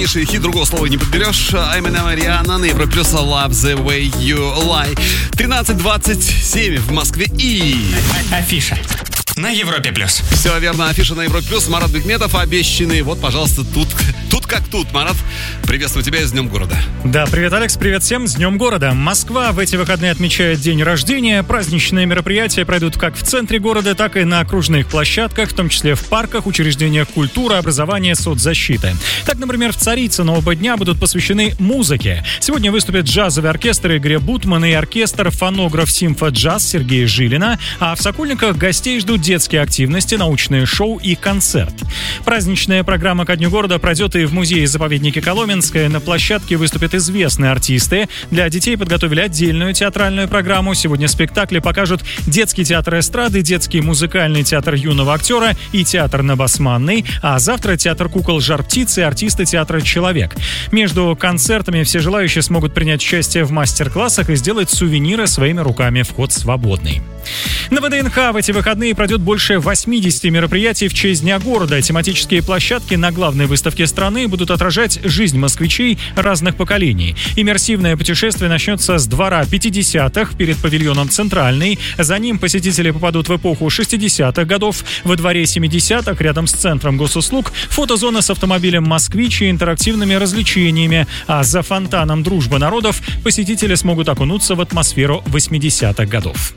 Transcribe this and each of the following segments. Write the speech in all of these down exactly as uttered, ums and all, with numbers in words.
позвонишь и хит другого слова не подберешь. Эминем и Риhanna на Европе плюс Love the way you lie. тринадцать двадцать семь в Москве и... Афиша на Европе плюс. Все верно, афиша на Европе плюс. Марат Бекметов обещанный. Вот, пожалуйста, тут, тут как тут. Марат, приветствую тебя и с Днем города. Да, привет, Алекс, привет всем, с Днем города. Москва в эти выходные отмечает день рождения. Праздничные мероприятия пройдут как в центре города, так и на окружных площадках, в том числе в парках, учреждениях культуры, образования, соцзащиты. Так, например, в Царицыно оба дня будут посвящены музыке. Сегодня выступят джазовый оркестр Игоря Бутмана и оркестр фонограф Симфа-джаз Сергея Жилина, а в Сокольниках гостей ждут детские активности, научные шоу и концерт. Праздничная программа ко Дню города пройдет и в музее-заповеднике Коломенское. На площадке выступят известные артисты. Для детей подготовили отдельную театральную программу. Сегодня спектакли покажут детский театр эстрады, детский музыкальный театр юного актера и театр на Басманной. А завтра театр кукол «Жар-птицы» и артисты театра «Человек». Между концертами все желающие смогут принять участие в мастер-классах и сделать сувениры своими руками. Вход свободный. На ВДНХ в эти выходные пройдет больше восемьдесят мероприятий в честь Дня города. Тематические площадки на главной выставке страны будут отражать жизнь москвичей разных поколений. Иммерсивное путешествие начнется с двора пятидесятых перед павильоном «Центральный». За ним посетители попадут в эпоху шестидесятых годов. Во дворе семидесятых, рядом с центром госуслуг, фотозона с автомобилем «Москвич» и интерактивными развлечениями. А за фонтаном «Дружба народов» посетители смогут окунуться в атмосферу восьмидесятых годов.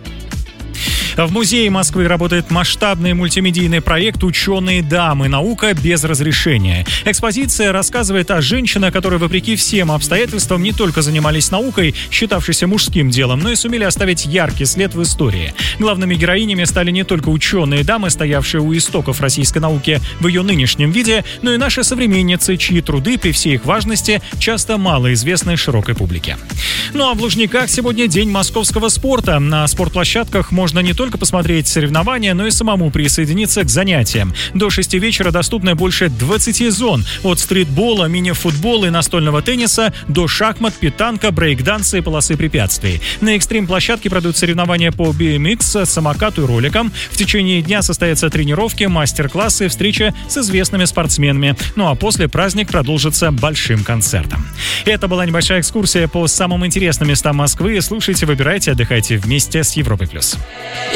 В музее Москвы работает масштабный мультимедийный проект «Ученые дамы. Наука без разрешения». Экспозиция рассказывает о женщинах, которые, вопреки всем обстоятельствам, не только занимались наукой, считавшейся мужским делом, но и сумели оставить яркий след в истории. Главными героинями стали не только ученые дамы, стоявшие у истоков российской науки в ее нынешнем виде, но и наши современницы, чьи труды, при всей их важности, часто малоизвестны широкой публике. Ну а в Лужниках сегодня день московского спорта. На спортплощадках можно не только только посмотреть соревнования, но и самому присоединиться к занятиям. До шести вечера доступно больше двадцати зон. От стритбола, мини-футбола и настольного тенниса до шахмат, питанка, брейк-данса и полосы препятствий. На экстрим-площадке пройдут соревнования по би эм икс, самокату и роликам. В течение дня состоятся тренировки, мастер-классы, встреча с известными спортсменами. Ну а после праздник продолжится большим концертом. Это была небольшая экскурсия по самым интересным местам Москвы. Слушайте, выбирайте, отдыхайте вместе с Европой+.